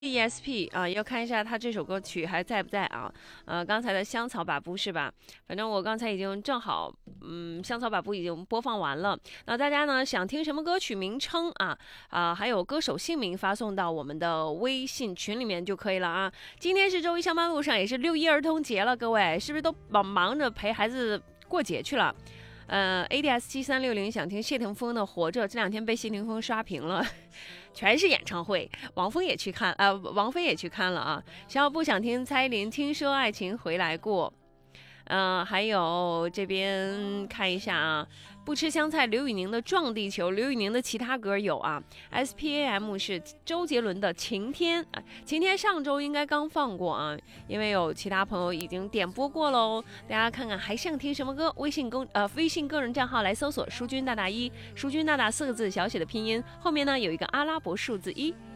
ESP 啊，要看一下他这首歌曲还在不在啊？刚才的香草把布是吧？反正我刚才已经正好，香草把布已经播放完了。那大家呢想听什么歌曲名称还有歌手姓名发送到我们的微信群里面就可以了啊。今天是周一上班路上，也是6·1儿童节了，各位是不是都忙着陪孩子过节去了？ADS7360想听谢霆锋的《活着》，这2天被谢霆锋刷屏了，全是演唱会。王菲也去看了啊。小不想听蔡依林《听说爱情回来过》。还有这边看一下啊，不吃香菜刘宇宁的《撞地球》，刘宇宁的其他歌有啊 ，SPAM 是周杰伦的《晴天》啊，晴天上周应该刚放过啊，因为有其他朋友已经点播过喽，大家看看还想听什么歌？微信个人账号来搜索“淑君大大1”，淑君大大4个字小写的拼音，后面呢有一个阿拉伯数字1。